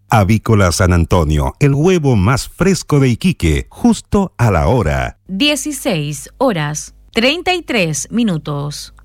Avícola San Antonio, el huevo más fresco de Iquique, justo a la hora. 16 horas 33 minutos.